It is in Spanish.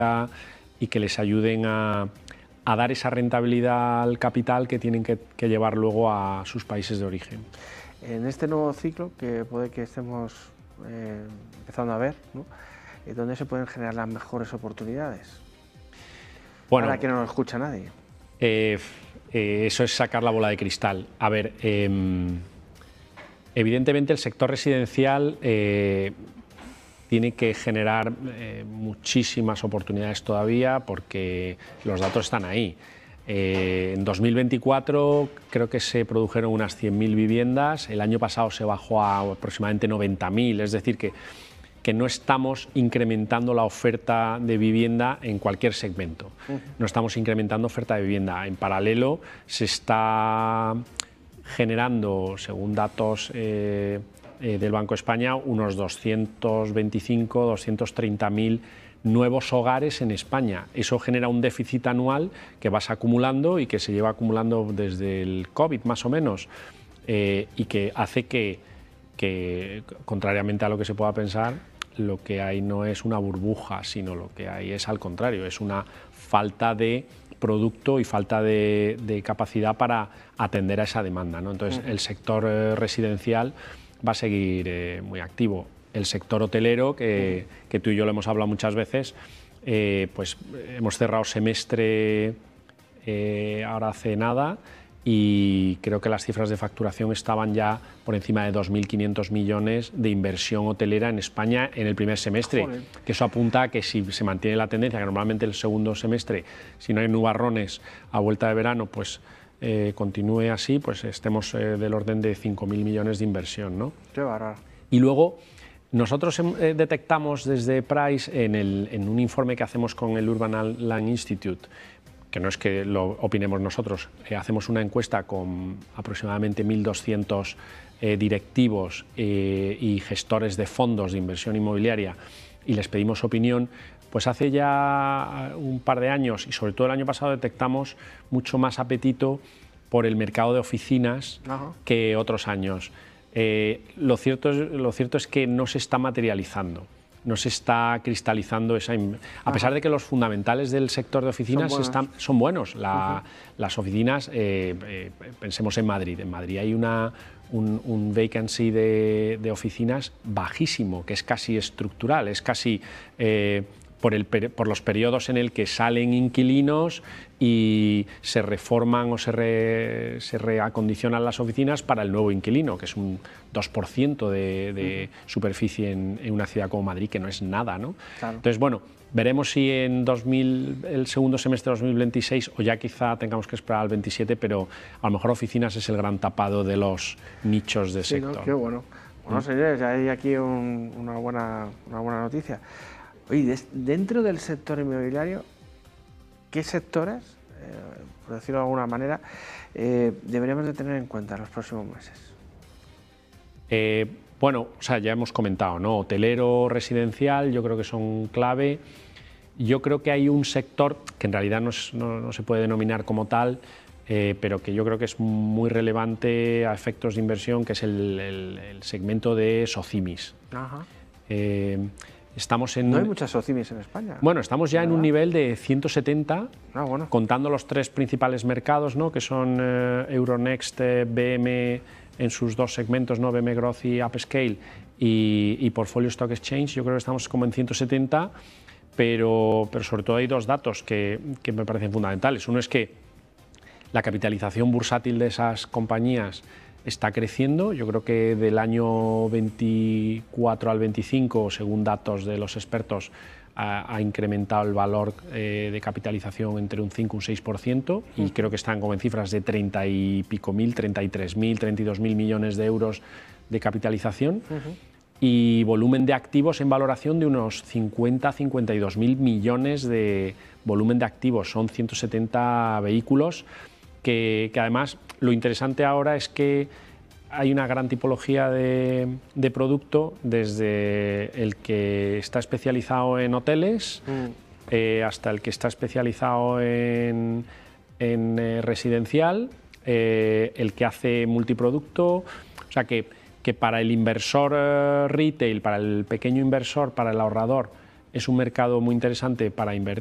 y que les ayuden a dar esa rentabilidad al capital que tienen que llevar luego a sus países de origen. En este nuevo ciclo que puede que estemos empezando a ver, ¿no? ¿Dónde se pueden generar las mejores oportunidades? Bueno, ahora que no lo escucha nadie. Eso es sacar la bola de cristal. A ver, evidentemente el sector residencial tiene que generar muchísimas oportunidades todavía porque los datos están ahí. En 2024 creo que se produjeron unas 100.000 viviendas, el año pasado se bajó a aproximadamente 90.000, es decir que no estamos incrementando la oferta de vivienda en cualquier segmento, no estamos incrementando oferta de vivienda. En paralelo se está generando, según datos del Banco de España, unos 225, 230.000 nuevos hogares en España. Eso genera un déficit anual que vas acumulando y que se lleva acumulando desde el COVID más o menos, y que hace que, contrariamente a lo que se pueda pensar, lo que hay no es una burbuja, sino lo que hay es al contrario, es una falta de producto y falta de capacidad para atender a esa demanda, ¿no? Entonces, el sector residencial va a seguir muy activo. El sector hotelero, que tú y yo lo hemos hablado muchas veces, pues hemos cerrado semestre ahora hace nada y creo que las cifras de facturación estaban ya por encima de 2.500 millones de inversión hotelera en España en el primer semestre. Joder. Que eso apunta a que si se mantiene la tendencia, que normalmente el segundo semestre, si no hay nubarrones a vuelta de verano, pues continúe así, pues estemos del orden de 5.000 millones de inversión, ¿no? Qué bárbaro. Y luego nosotros detectamos desde Price en un informe que hacemos con el Urban Land Institute, que no es que lo opinemos nosotros, hacemos una encuesta con aproximadamente 1.200 directivos y gestores de fondos de inversión inmobiliaria y les pedimos opinión. Pues hace ya un par de años y sobre todo el año pasado detectamos mucho más apetito por el mercado de oficinas que otros años. Lo cierto es que no se está materializando, no se está cristalizando esa... A pesar de que los fundamentales del sector de oficinas son buenos. Las oficinas, pensemos en Madrid. En Madrid hay un vacancy de oficinas bajísimo, que es casi estructural, es casi... por los periodos en el que salen inquilinos y se reforman o se reacondicionan las oficinas para el nuevo inquilino, que es un 2% de superficie en una ciudad como Madrid, que no es nada, ¿no? Claro. Entonces, bueno, veremos si en el segundo semestre de 2026 o ya quizá tengamos que esperar al 27, pero a lo mejor oficinas es el gran tapado de los nichos de sector. ¿No? Qué bueno. Bueno, señores, ya hay aquí una buena noticia. Oye, dentro del sector inmobiliario, ¿qué sectores, por decirlo de alguna manera, deberíamos de tener en cuenta en los próximos meses? Bueno, o sea, ya hemos comentado, ¿no? Hotelero, residencial, yo creo que son clave. Yo creo que hay un sector que en realidad no se puede denominar como tal, pero que yo creo que es muy relevante a efectos de inversión, que es el segmento de SOCIMIs. Ajá. No hay muchas SOCIMIs en España. Bueno, estamos ya en un nivel de 170, bueno, contando los tres principales mercados, ¿no? Que son Euronext, BM en sus dos segmentos, ¿no? BM Growth y Upscale, y Portfolio Stock Exchange. Yo creo que estamos como en 170, pero sobre todo hay dos datos que me parecen fundamentales. Uno es que la capitalización bursátil de esas compañías está creciendo. Yo creo que del año 24 al 25, según datos de los expertos, ha incrementado el valor de capitalización entre un 5 y un 6%, y creo que están como en cifras de 30 y pico mil, 33.000, 32.000 millones de euros de capitalización, y volumen de activos en valoración de unos 50, 52.000 millones de volumen de activos. Son 170 vehículos que además lo interesante ahora es que hay una gran tipología de producto, desde el que está especializado en hoteles hasta el que está especializado en residencial, el que hace multiproducto. O sea que para el inversor retail, para el pequeño inversor, para el ahorrador, es un mercado muy interesante para